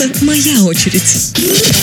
Моя очередь.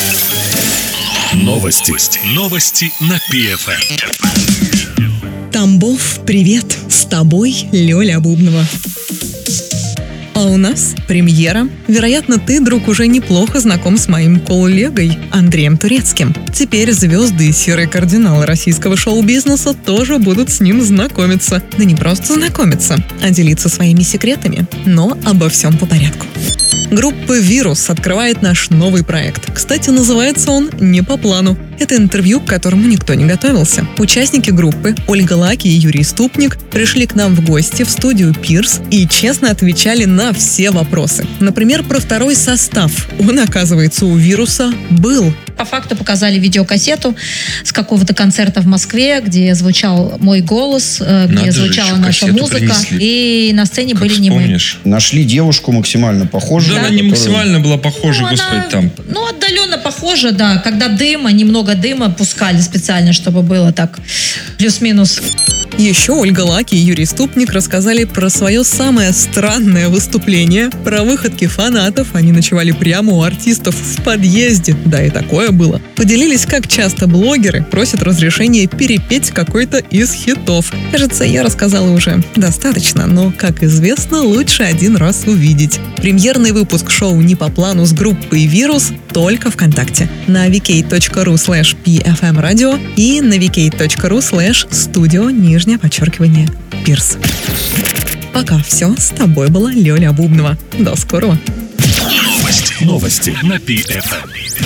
Новости на ПФМ. Тамбов, привет! С тобой Лёля Бубнова. А у нас премьера. Вероятно, ты, друг, уже неплохо знаком с моим коллегой Андреем Турецким. Теперь звезды и серые кардиналы российского шоу-бизнеса тоже будут с ним знакомиться. Да не просто знакомиться, а делиться своими секретами. Но обо всем по порядку. Группа «Вирус» открывает наш новый проект. Кстати, называется он «Не по плану». Это интервью, к которому никто не готовился. Участники группы Ольга Лаки и Юрий Ступник пришли к нам в гости в студию «Пирс» и честно отвечали на все вопросы. Например, про второй состав. Он, оказывается, у «Вируса» был. По факту показали видеокассету с какого-то концерта в Москве, где звучал мой голос, где звучала наша музыка. Принесли. И на сцене как были не мы. Нашли девушку максимально похожую. Да, она не максимально была похожа, господи, там. Ну, отдаленно похожа, да. Когда немного дыма пускали специально, чтобы было так плюс-минус. Еще Ольга Лаки и Юрий Ступник рассказали про свое самое странное выступление, про выходки фанатов. Они ночевали прямо у артистов в подъезде. Да, и такое было. Поделились, как часто блогеры просят разрешения перепеть какой-то из хитов. Кажется, я рассказала уже достаточно, но, как известно, лучше один раз увидеть. Премьерный выпуск шоу «Не по плану» с группой «Вирус» только ВКонтакте. На vk.ru/pfmradio и на vk.ru/studio_Пирс. Пока все. С тобой была Лёля Бубнова. До скорого. Новости на ПФМ.